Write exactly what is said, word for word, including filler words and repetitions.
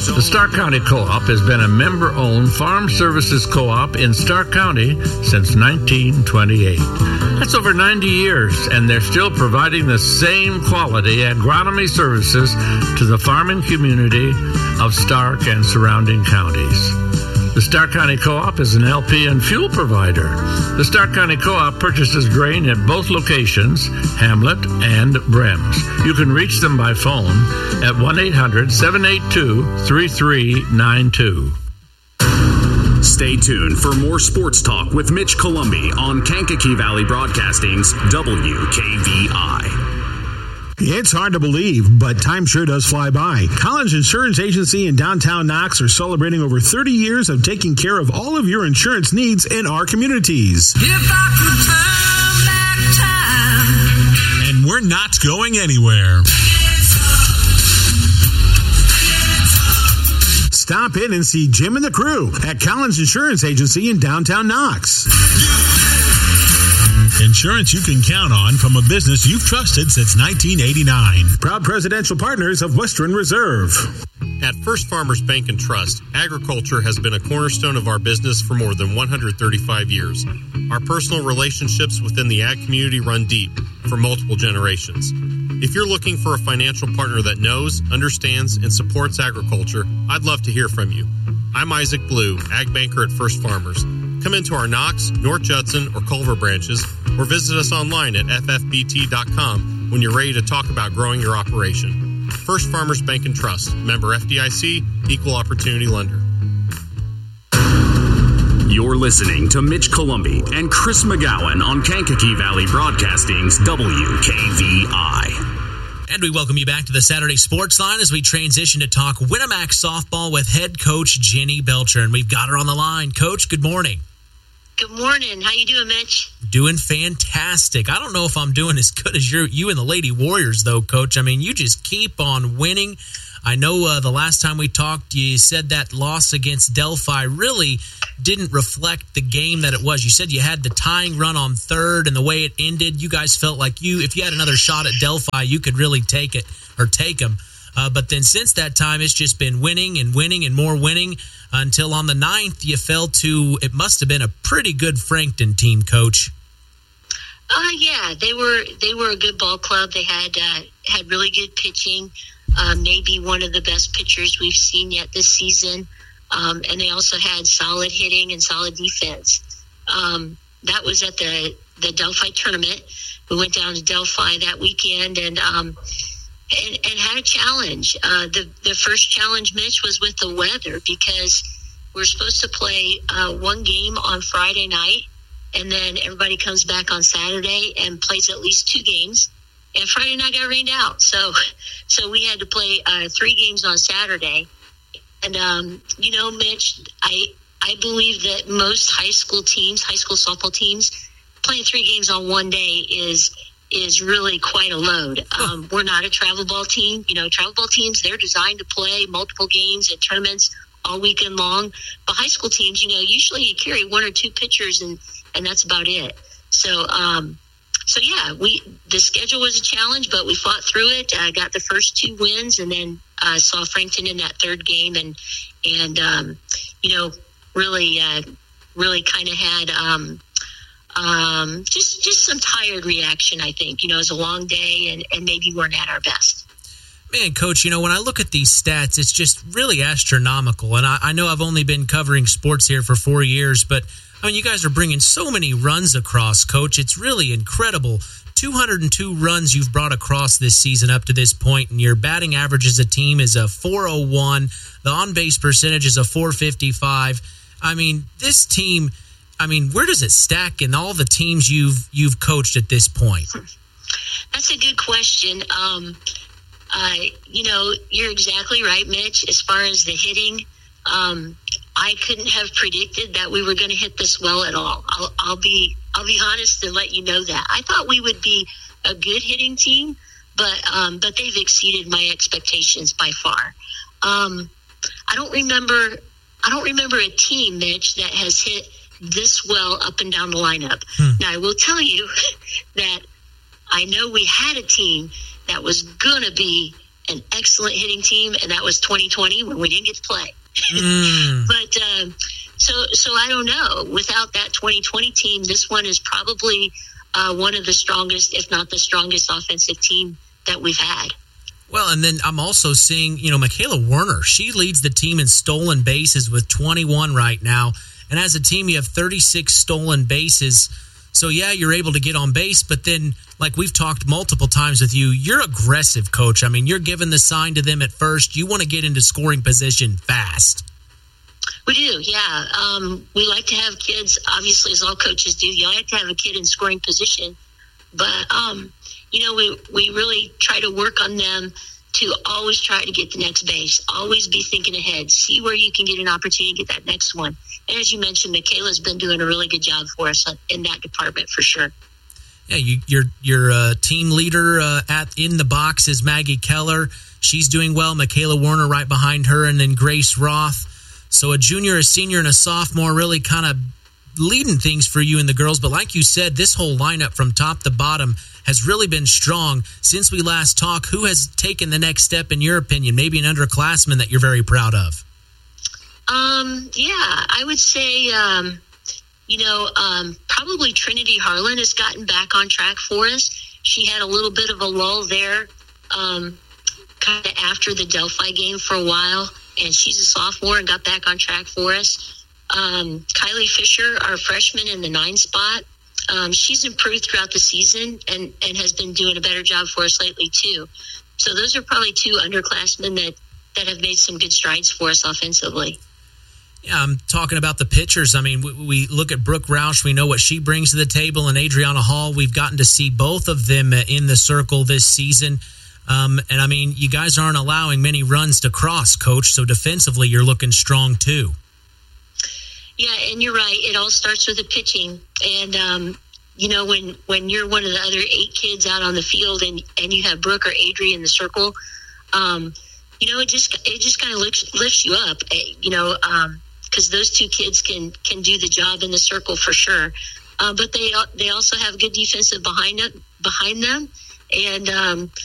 The Stark County Co-op has been a member-owned farm services co-op in Stark County since nineteen twenty-eight. That's over ninety years, and they're still providing the same quality agronomy services to the farming community of Stark and surrounding counties. The Stark County Co-op is an L P and fuel provider. The Stark County Co-op purchases grain at both locations, Hamlet and Brems. You can reach them by phone at one eight hundred seven eight two three three nine two. Stay tuned for more sports talk with Mitch Columbi on Kankakee Valley Broadcasting's W K V I. It's hard to believe, but time sure does fly by. Collins Insurance Agency in downtown Knox are celebrating over thirty years of taking care of all of your insurance needs in our communities. If I could turn back time. And we're not going anywhere. Stop in and see Jim and the crew at Collins Insurance Agency in downtown Knox. Insurance you can count on from a business you've trusted since nineteen eighty-nine. Proud presidential partners of Western Reserve. At First Farmers Bank and Trust, agriculture has been a cornerstone of our business for more than one hundred thirty-five years. Our personal relationships within the ag community run deep for multiple generations. If you're looking for a financial partner that knows, understands, and supports agriculture, I'd love to hear from you. I'm Isaac Blue, Ag Banker at First Farmers. Come into our Knox, North Judson, or Culver branches, or visit us online at f f b t dot com when you're ready to talk about growing your operation. First Farmers Bank and Trust, member F D I C, equal opportunity lender. You're listening to Mitch Columbi and Chris McGowan on Kankakee Valley Broadcasting's W K V I. And we welcome you back to the Saturday Sports Line as we transition to talk Winamac softball with head coach Jenny Belcher. And we've got her on the line. Coach, good morning. Good morning. How you doing, Mitch? Doing fantastic. I don't know if I'm doing as good as you you and the Lady Warriors, though, Coach. I mean, you just keep on winning. I know uh, the last time we talked, you said that loss against Delphi really didn't reflect the game that it was. You said you had the tying run on third, and the way it ended, you guys felt like you, if you had another shot at Delphi, you could really take it or take them. Uh, but then since that time, it's just been winning and winning and more winning until on the ninth, you fell to, it must have been a pretty good Frankton team, Coach. Uh, yeah, they were they were a good ball club. They had uh, had really good pitching, uh, maybe one of the best pitchers we've seen yet this season. Um, and they also had solid hitting and solid defense. Um, that was at the, the Delphi tournament. We went down to Delphi that weekend and um, and, and had a challenge. Uh, the, the first challenge, Mitch, was with the weather because we're supposed to play uh, one game on Friday night, and then everybody comes back on Saturday and plays at least two games. And Friday night got rained out. So so we had to play uh, three games on Saturday. And, um, you know, Mitch, I I believe that most high school teams, high school softball teams, playing three games on one day is is really quite a load. Um, we're not a travel ball team. You know, travel ball teams, they're designed to play multiple games and tournaments all weekend long. But high school teams, you know, usually you carry one or two pitchers and, and that's about it. So, um, so yeah, we the schedule was a challenge, but we fought through it. I uh, got the first two wins and then uh, saw Frankton in that third game and, and um, you know, really, uh, really kind of had um, um, just just some tired reaction, I think. You know, it was a long day and, and maybe weren't at our best. Man, Coach, you know, when I look at these stats, it's just really astronomical. And I, I know I've only been covering sports here for four years, but, I mean, you guys are bringing so many runs across, Coach. It's really incredible. two hundred two runs you've brought across this season up to this point, and your batting average as a team is a four oh one. The on-base percentage is a four fifty-five. I mean, this team, I mean, where does it stack in all the teams you've you've coached at this point? That's a good question. Um Uh, you know, you're exactly right, Mitch. As far as the hitting, um, I couldn't have predicted that we were going to hit this well at all. I'll, I'll be, I'll be honest and let you know that. I thought we would be a good hitting team, but, um, but they've exceeded my expectations by far. Um, I don't remember, I don't remember a team, Mitch, that has hit this well up and down the lineup. Hmm. Now, I will tell you that I know we had a team that was going to be an excellent hitting team, and that was twenty twenty when we didn't get to play. Mm. But uh, so so I don't know. Without that twenty twenty team, this one is probably uh, one of the strongest, if not the strongest, offensive team that we've had. Well, and then I'm also seeing, you know, Michaela Werner. She leads the team in stolen bases with twenty-one right now. And as a team, you have thirty-six stolen bases. So, yeah, you're able to get on base. But then, like we've talked multiple times with you, you're aggressive, Coach. I mean, you're giving the sign to them at first. You want to get into scoring position fast. We do, yeah. Um, we like to have kids, obviously, as all coaches do. You like to have a kid in scoring position. But, um, you know, we, we really try to work on them to always try to get the next base, always be thinking ahead, see where you can get an opportunity to get that next one. And as you mentioned, Michaela's been doing a really good job for us in that department for sure. Yeah, you, your your uh, team leader uh, at in the box is Maggie Keller. She's doing well. Michaela Werner right behind her, and then Grace Roth. So a junior, a senior, and a sophomore really kind of leading things for you and the girls. But like you said, this whole lineup from top to bottom has really been strong since we last talked. Who has taken the next step, in your opinion? Maybe an underclassman that you're very proud of? Um, yeah, I would say, um, you know, um, probably Trinity Harlan has gotten back on track for us. She had a little bit of a lull there, um, kind of after the Delphi game for a while, and she's a sophomore and got back on track for us. Um, Kylie Fisher, our freshman in the nine spot, um, she's improved throughout the season and, and has been doing a better job for us lately too. So those are probably two underclassmen that, that have made some good strides for us offensively. Yeah, I'm talking about the pitchers. I mean, we, we look at Brooke Roush. We know what she brings to the table, and Adriana Hall. We've gotten to see both of them in the circle this season. Um, and, I mean, you guys aren't allowing many runs to cross, Coach, so defensively you're looking strong too. Yeah, and you're right. It all starts with the pitching. And, um, you know, when, when you're one of the other eight kids out on the field and, and you have Brooke or Adri in the circle, um, you know, it just it just kind of lifts, lifts you up, you know, um, because those two kids can, can do the job in the circle for sure. Uh, but they they also have good defensive behind it, behind them. And, um,